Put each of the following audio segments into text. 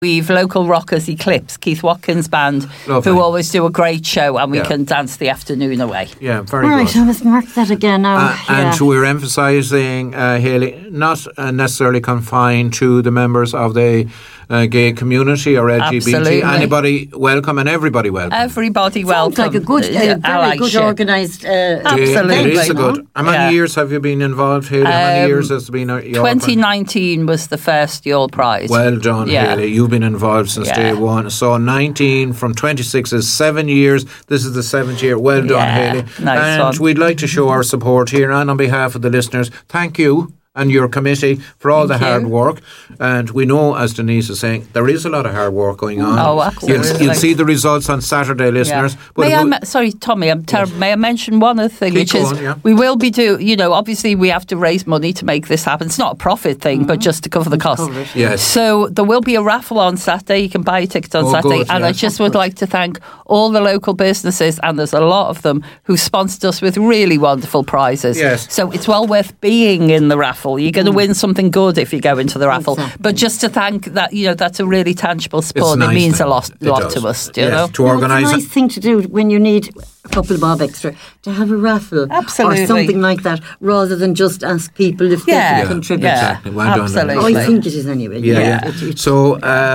We've local rockers Eclipse, Keith Watkins band, Lovely. who always do a great show, and we can dance the afternoon away. Yeah, very All good. right, I must mark that again now. And we're emphasising, Hayley, not necessarily confined to the members of the gay community or LGBT. Absolutely. Anybody welcome and everybody welcome. Everybody welcome. Sounds like a good, very good organised. Absolutely. It is a good. How many years have you been involved, Hayley? How many years has it been? 2019 was the first Yule Prize. Well done, Hayley. You've been involved since day one. So 19 from 26 is 7 years. This is the 7th year. Well done, Hayley. Nice and one. we'd like to show our support here, and on behalf of the listeners, thank you and your committee for all the hard work. And we know, as Denise is saying, there is a lot of hard work going on. Oh, absolutely. You'll see the results on Saturday, listeners. But Sorry, Tommy, I'm terrible. May I mention one other thing, which is we will be obviously we have to raise money to make this happen. It's not a profit thing, but just to cover the cost. Yes. So there will be a raffle on Saturday. You can buy a ticket on Saturday. Good, and I just would like to thank all the local businesses, and there's a lot of them, who sponsored us with really wonderful prizes. Yes. So it's well worth being in the raffle. You're going to win something good if you go into the raffle. Exactly. But just to thank that, that's a really tangible support. It's a It nice means thing. a lot It to does. us. Do you know? To organise It's a nice thing to do when you need a couple of bob extra, to have a raffle Absolutely. or something like that, rather than just ask people if they can contribute. Exactly. Well done. Absolutely. I think it is anyway. Yeah. So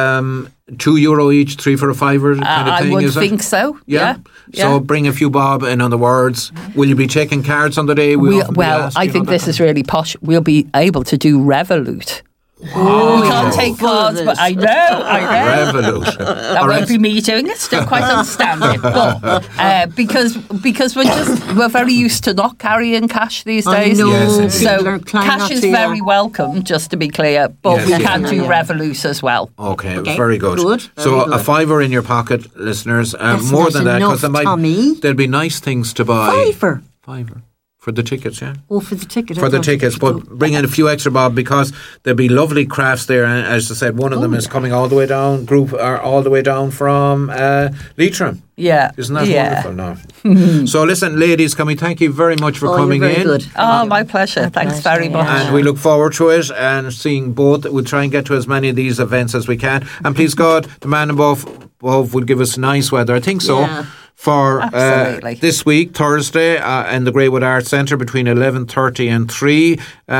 €2 each, 3 for a fiver kind of thing, I would is it? think so. Yeah. So bring a few bob in, on the words. Will you be taking cards on the day? I think this is really posh. We'll be able to do Revolut. We can't take cards, but I know. Revolut. That won't be me doing it. Don't quite understand it, but because we're very used to not carrying cash these days. I know. Yes, So cash is very welcome, just to be clear. But we can do Revolut as well. Okay, very good. Very So good. a fiver in your pocket, listeners. That's More not than that, because enough, there'll be nice things to buy. Fiver. For the tickets, yeah. Oh, for the ticket. For the tickets, but bring in a few extra bob, because there'll be lovely crafts there. And as I said, one of them is coming all the way down. Group are all the way down from Leitrim. Yeah. Isn't that wonderful now? So listen, ladies, can we thank you very much for coming you're very in? good. Oh, my pleasure. Thanks very much. And we look forward to it and seeing both. We'll try and get to as many of these events as we can. And please God, the man above will give us nice weather. I think so. Yeah. For Absolutely. this week, Thursday, in the Greywood Arts Centre between 11:30 and 3.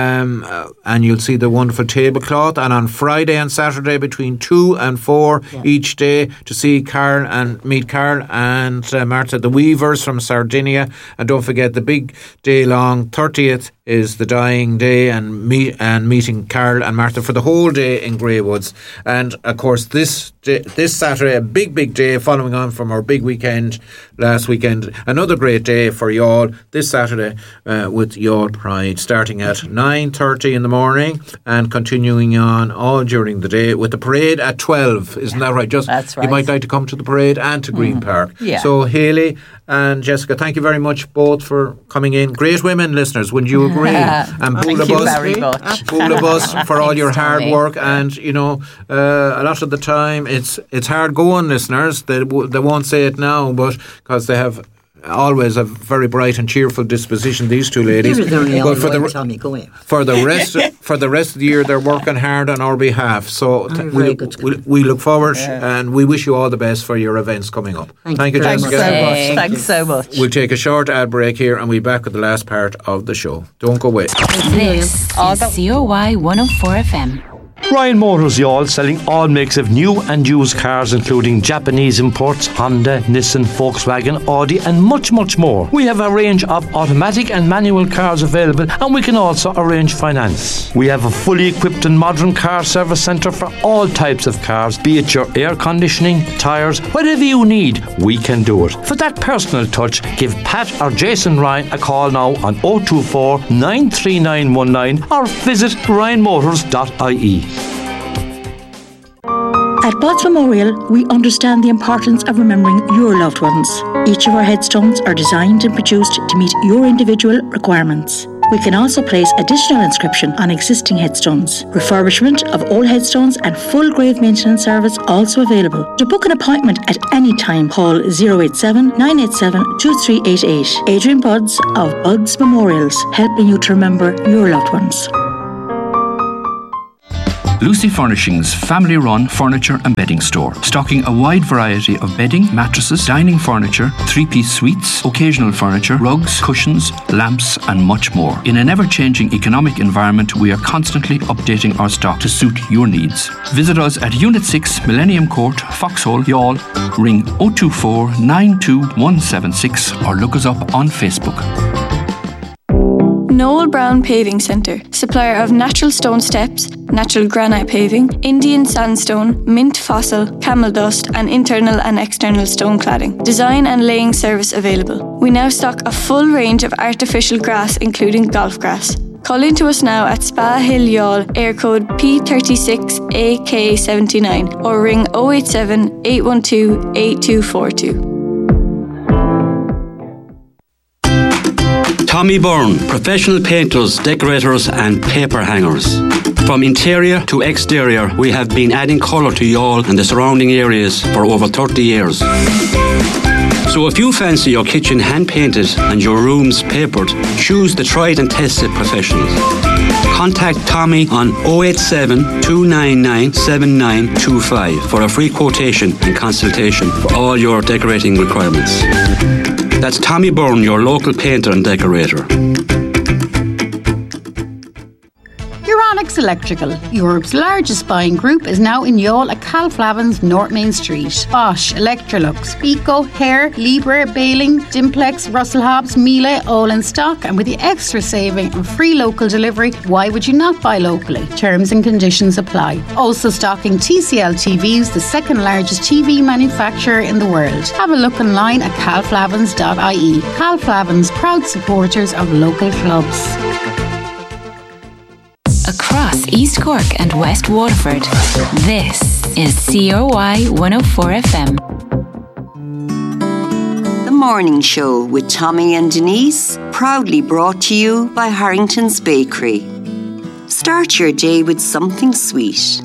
And you'll see the wonderful tablecloth. And on Friday and Saturday between 2 and 4 each day to see meet Carl and Martha, the Weavers from Sardinia. And don't forget, the big day long 30th is the dying day, and meeting Carl and Martha for the whole day in Greywoods. And of course this Saturday, a big day following on from our big weekend last weekend. Another great day for y'all this Saturday with Y'all Pride, starting at 9:30 in the morning and continuing on all during the day with the parade at 12. Isn't that right? That's right. You might like to come to the parade and to Green Park. Yeah. So Hayley and Jessica, thank you very much both for coming in. Great women, listeners, wouldn't you agree? And Thank you very much. Boolabus for all your hard Tommy. work. And a lot of the time it's hard going, listeners. They won't say it now, but because they have always a very bright and cheerful disposition, these two ladies. But for the rest of the year, they're working hard on our behalf. So we look forward and we wish you all the best for your events coming up. Thank you, Jessica. Thanks so much. We'll take a short ad break here and we'll be back with the last part of the show. Don't go away. This is COY 104 FM. Ryan Motors, y'all, selling all makes of new and used cars, including Japanese imports, Honda, Nissan, Volkswagen, Audi, and much more. We have a range of automatic and manual cars available, and we can also arrange finance. We have a fully equipped and modern car service centre for all types of cars, be it your air conditioning, tyres, whatever you need, we can do it. For that personal touch, give Pat or Jason Ryan a call now on 024 93919 or visit ryanmotors.ie. At Botts Memorial, we understand the importance of remembering your loved ones. Each of our headstones are designed and produced to meet your individual requirements. We can also place additional inscription on existing headstones. Refurbishment of old headstones and full grave maintenance service also available. To book an appointment at any time, call 087 987 2388. Adrian Budds of Budds Memorials, helping you to remember your loved ones. Lucy Furnishings, family-run furniture and bedding store, stocking a wide variety of bedding, mattresses, dining furniture, three-piece suites, occasional furniture, rugs, cushions, lamps and much more. In an ever-changing economic environment, we are constantly updating our stock to suit your needs. Visit us at Unit 6, Millennium Court, Foxhole, Youghal. Ring 024 92176 or look us up on Facebook. Noel Brown Paving Centre, supplier of natural stone steps, natural granite paving, Indian sandstone, mint fossil, camel dust and internal and external stone cladding. Design and laying service available. We now stock a full range of artificial grass including golf grass. Call in to us now at Spa Hill Youghal, air code P36AK79 or ring 087 812 8242. Tommy Byrne, professional painters, decorators and paper hangers. From interior to exterior, we have been adding colour to Youghal and the surrounding areas for over 30 years. So if you fancy your kitchen hand-painted and your rooms papered, choose the tried and tested professionals. Contact Tommy on 087 299 7925 for a free quotation and consultation for all your decorating requirements. That's Tommy Byrne, your local painter and decorator. Euronics Electrical, Europe's largest buying group, is now in Youghal at Calflavin's North Main Street. Bosch, Electrolux, Pico, Hare, Libre, Baling, Dimplex, Russell Hobbs, Miele, all in stock, and with the extra saving and free local delivery, why would you not buy locally? Terms and conditions apply. Also stocking TCL TVs, the second largest TV manufacturer in the world. Have a look online at calflavins.ie. Calflavins, proud supporters of local clubs. Across East Cork and West Waterford, this is COY 104 FM. The Morning Show with Tommy and Denise, proudly brought to you by Harrington's Bakery. Start your day with something sweet.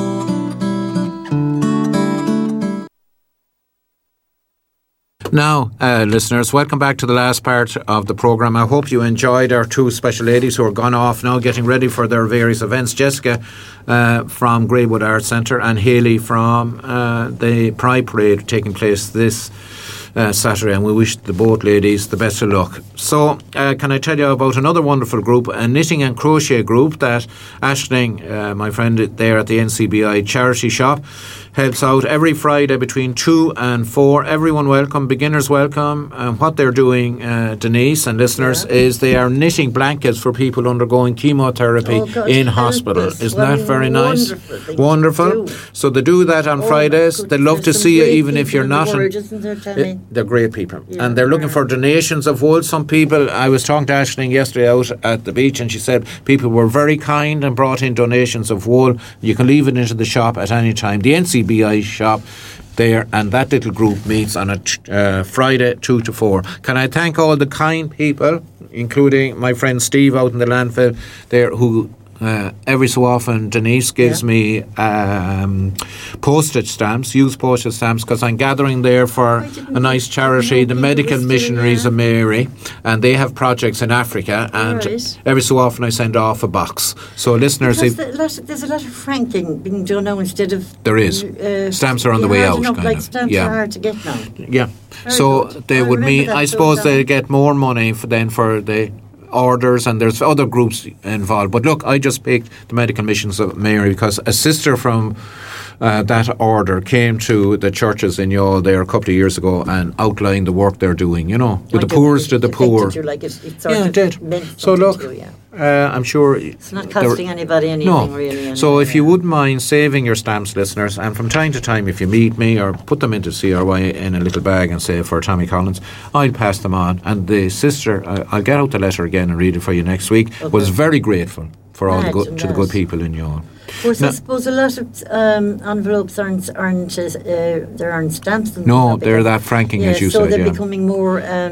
Now, listeners, welcome back to the last part of the programme. I hope you enjoyed our two special ladies who are gone off now, getting ready for their various events. Jessica from Greywood Arts Centre and Hayley from the Pride Parade taking place this Saturday, and we wish the both ladies the best of luck. So, can I tell you about another wonderful group, a knitting and crochet group that Aisling, my friend there at the NCBI charity shop, helps out every Friday between 2 and 4. Everyone welcome, beginners welcome. What they're doing, Denise and listeners, is they are knitting blankets for people undergoing chemotherapy in hospital. Isn't that very nice? Wonderful. So they do that on Fridays. They love to see you even if you're not. They're great people. Yeah, and they're looking for donations of wool. Some people, I was talking to Aisling yesterday out at the beach, and she said people were very kind and brought in donations of wool. You can leave it into the shop at any time. The NCBI shop there, and that little group meets on a Friday 2 to 4. Can I thank all the kind people, including my friend Steve out in the landfill there, who every so often Denise gives me postage stamps, used postage stamps, because I'm gathering there for a nice charity, the Medical Missionaries of Mary, and they have projects in Africa, and every so often I send off a box. So listeners, there's a lot of franking being done now instead of there is stamps are on the way out. Stamps are hard to get now. Yeah, so they would mean, I suppose they get more money for the orders, and there's other groups involved. But look, I just picked the Medical Missions of Mary because a sister from that order came to the churches in Youghal there a couple of years ago and outlined the work they're doing, with the poorest of the poor. It did. So look, I'm sure it's not costing anybody anything really. So if you wouldn't mind saving your stamps, listeners, and from time to time if you meet me or put them into CRY in a little bag and say for Tommy Collins, I'll pass them on. And the sister, I'll get out the letter again and read it for you next week, was very grateful for all the good people in Youghal. Of course, I suppose a lot of envelopes aren't there aren't stamps. No, they're that franking as you said. So they're becoming more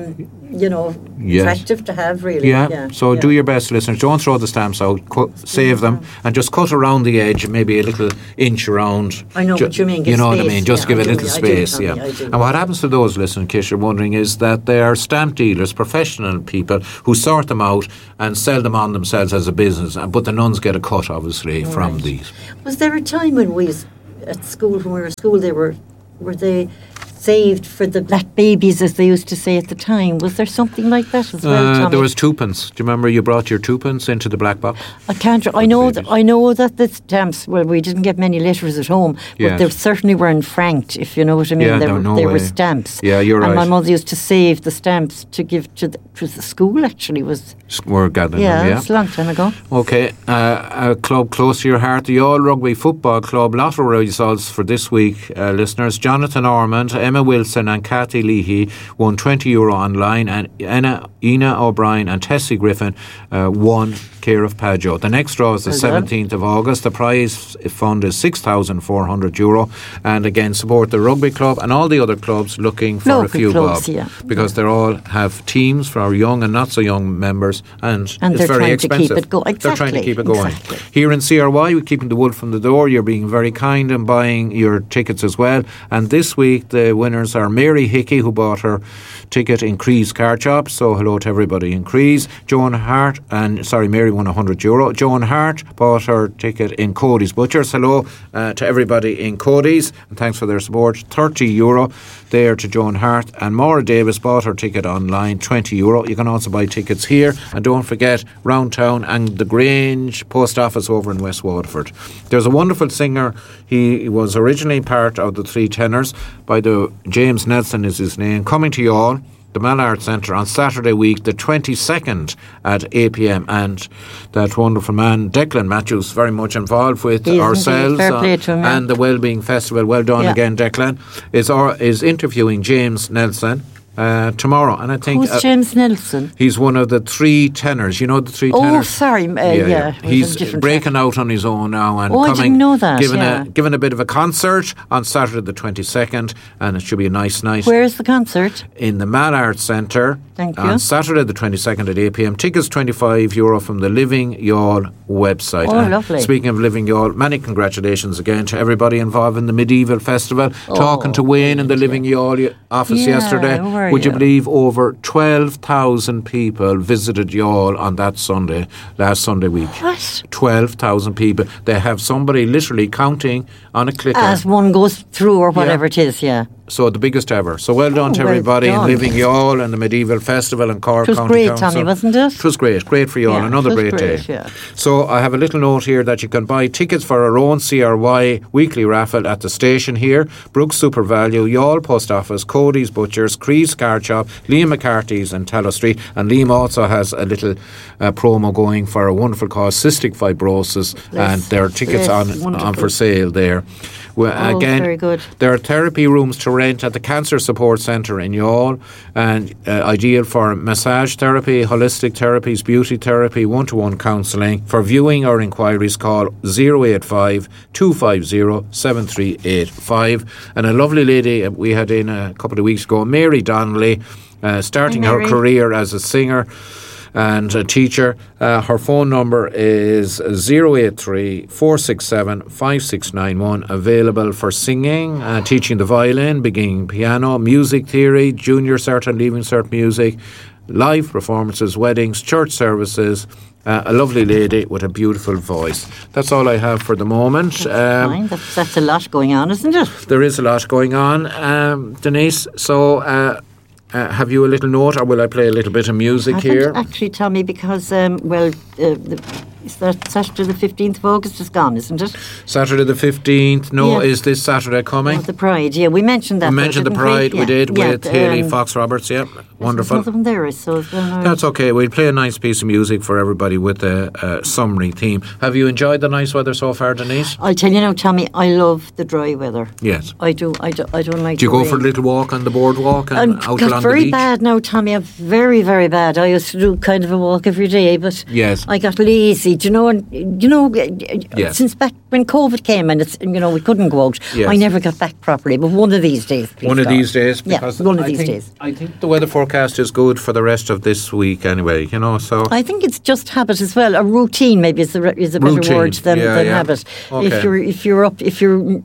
attractive to have, really. Yeah. So do your best, listeners. Don't throw the stamps out. Save them and just cut around the edge, maybe a little inch around. I know what you mean. You know what I mean? Just give it a little space. I do. And what happens to those, listeners, in case you're wondering, is that they are stamp dealers, professional people who sort them out and sell them on themselves as a business. But the nuns get a cut, obviously, from these. Was there a time when we was at school, when we were at school, were they saved for the black babies, as they used to say at the time? Was there something like that as well, Tommy? There was twopence. Do you remember you brought your twopence into the black box? I know that the stamps, well, we didn't get many letters at home, but they certainly weren't franked, if you know what I mean. They were stamps. Yeah, you're right. And my mother used to save the stamps to give to the school, actually. We're gathering them, it's a long time ago. Okay, a club close to your heart, the All Rugby Football Club. Lotto results for this week, listeners. Jonathan Ormond, Emma Wilson and Kathy Leahy won €20 online, and Ina O'Brien and Tessie Griffin won care of Pajo. The next draw is the 17th of August. The prize fund is €6,400, and again support the rugby club and all the other clubs looking for a few bob, because they all have teams for our young and not so young members, and it's very expensive. They're trying to keep it going. Exactly. Here in CRY, we're keeping the wool from the door. You're being very kind and buying your tickets as well. And this week the winners are Mary Hickey, who bought her ticket in Cree's Car Shop. So hello to everybody in Cree's. Mary won €100. Joan Hart bought her ticket in Cody's Butchers. Hello to everybody in Cody's, and thanks for their support. €30 there to Joan Hart. And Maura Davis bought her ticket online, €20. You can also buy tickets here, and don't forget Roundtown and the Grange Post Office over in West Waterford. There's a wonderful singer. He was originally part of the Three Tenors. James Nelson is his name. Coming to you all, the Mallard Centre on Saturday week, the 22nd at 8 p.m. And that wonderful man, Declan Matthews, very much involved with ourselves and the Wellbeing Festival. Well done again, Declan. Is interviewing James Nelson tomorrow, and I think who's James Nelson? He's one of the Three Tenors. You know the Three Tenors? Oh, sorry, He's breaking out on his own now and I didn't know that. Giving a bit of a concert on Saturday the 22nd, and it should be a nice night. Where is the concert? In the Mallard Centre. Thank you. On Saturday the 22nd at 8 p.m. Tickets €25 from the Living Youghal website. Oh, lovely. Speaking of Living Youghal, many congratulations again to everybody involved in the Medieval Festival. Talking to Wayne in the Living Youghal office yesterday. Would you believe over 12,000 people visited Youghal on that last Sunday week? What? 12,000 people. They have somebody literally counting on a clicker. As one goes through or whatever it is, So the biggest ever. So well done to everybody in Living Youghal and the Medieval Festival and Cork County Council. It was great, Tommy, wasn't it? It was great. Great for Youghal. Another great day. Yeah. So I have a little note here that you can buy tickets for our own CRY weekly raffle at the station here. Brooks Super Value, Youghal Post Office, Cody's Butchers, Cree's Car Shop, Liam McCarthy's and Tallow Street. And Liam also has a little promo going for a wonderful cause, cystic fibrosis, and there are tickets on for sale there. Again, very good. There are therapy rooms to rent at the Cancer Support Centre in Youghal, and ideal for massage therapy, holistic therapies, beauty therapy, one-to-one counselling. For viewing or inquiries, call 085 250 7385. And a lovely lady we had in a couple of weeks ago, Mary Donnelly, starting her career as a singer and a teacher. Her phone number is 083 467 5691. Available for singing, teaching the violin, beginning piano, music theory, junior cert and leaving cert music, live performances, weddings, church services. A lovely lady with a beautiful voice. That's all I have for the moment. That's fine. That's a lot going on, isn't it? There is a lot going on, Denise. So have you a little note, or will I play a little bit of music here? Actually, tell me, because, is that Saturday the 15th of August is gone, isn't it? Saturday the 15th? No, is this Saturday coming? The Pride, we mentioned that. We mentioned the Pride, we did, with Hayley Fox Roberts, wonderful. There's there is, so that's okay, we'll play a nice piece of music for everybody with a summery theme. Have you enjoyed the nice weather so far, Denise? I'll tell you now, Tommy, I love the dry weather. Yes. I do. I don't like. Do you go for a little walk on the boardwalk and out along the beach? Very bad now, Tommy. I'm very, very bad. I used to do kind of a walk every day, but yes, I got lazy since back when COVID came and we couldn't go out, I never got back properly. But one of these days, please. One of these days, because one of these days. I think the weather forecast is good for the rest of this week anyway. So I think it's just habit as well. A routine maybe is a better word than habit. Okay. If you're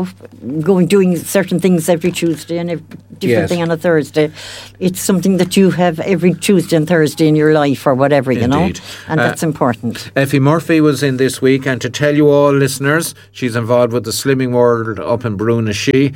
doing certain things every Tuesday and different thing on a Thursday, it's something that you have every Tuesday and Thursday in your life or whatever, Indeed. And that's important. Effie Murphy was in this week, and to tell you all listeners, she's involved with the Slimming World up in Brunashe,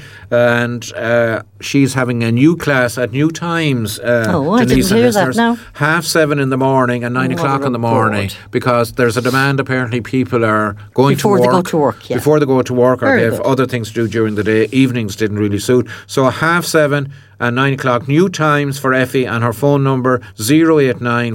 and she's having a new class at new times. I didn't hear that now. 7:30 in the morning and 9 o'clock in the morning, because there's a demand. Apparently people are going before to work. They go to work, yeah. Before they go to work, or Very they have good. other things to do during the day. Evenings didn't really suit. So 7:30 and 9 o'clock, new times for Effie, and her phone number 089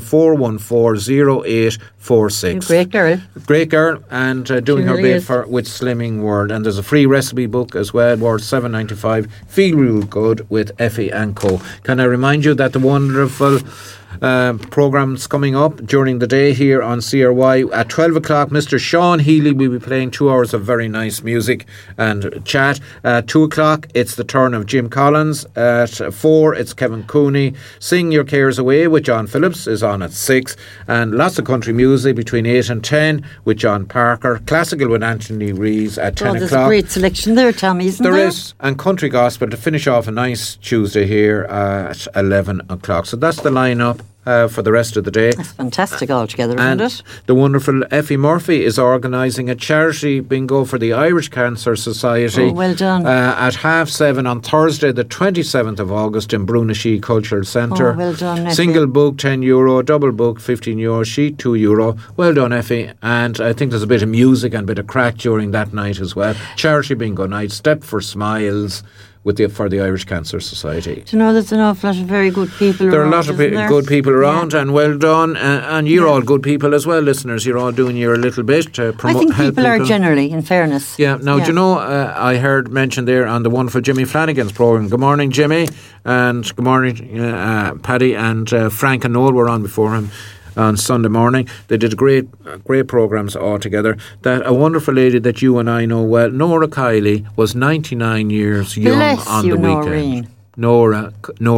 414 0846. Great girl, and doing her bit with Slimming World. And there's a free recipe book as well, worth $7.95. Feel real good with Effie and Co. Can I remind you that the wonderful programmes coming up during the day here on CRY at 12 o'clock, Mr. Sean Healy will be playing 2 hours of very nice music and chat. At 2 o'clock it's the turn of Jim Collins. At 4 it's Kevin Cooney. Sing Your Cares Away with John Phillips is on at 6, and lots of country music between 8 and 10 with John Parker. Classical with Anthony Rees at 10 there's o'clock. A great selection there, Tommy, isn't there? There is, and country gospel to finish off a nice Tuesday here at 11 o'clock. So that's the lineup for the rest of the day. That's fantastic altogether, and isn't it? The wonderful Effie Murphy is organising a charity bingo for the Irish Cancer Society. Oh, well done. At 7:30 on Thursday, the 27th of August in Brunashe Cultural Centre. Oh, well done, Effie. Single book €10, double book €15, sheet €2. Well done, Effie. And I think there's a bit of music and a bit of crack during that night as well. Charity bingo night, Step for Smiles. For the Irish Cancer Society. Do you know there's an awful lot of very good people around? There are a lot of good people around, and well done. And you're all good people as well, listeners. You're all doing your little bit to promote. I think people are generally, in fairness. Yeah. Now, do you know, I heard mentioned there on the wonderful Jimmy Flanagan's programme. Good morning, Jimmy, and good morning, Paddy, and Frank and Noel were on before him. On Sunday morning, they did great programmes all together. That a wonderful lady that you and I know well, Nora Kiley, was 99 years young on the weekend. Nora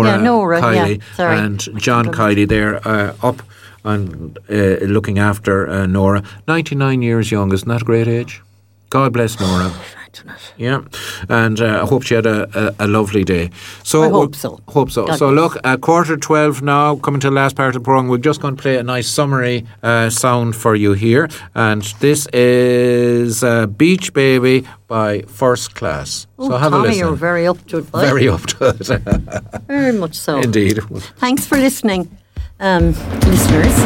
Kiley and John Kiley there up and looking after Nora. 99 years young, isn't that a great age? God bless Nora. Yeah, and I hope she had a lovely day. So I hope so. So look, at 11:45 now, coming to the last part of the programme, we're just going to play a nice summary sound for you here, and this is Beach Baby by First Class. Oh, so have Tommy, a listen. You're very up to it. Very up to it. Very much so. Indeed. Thanks for listening, listeners.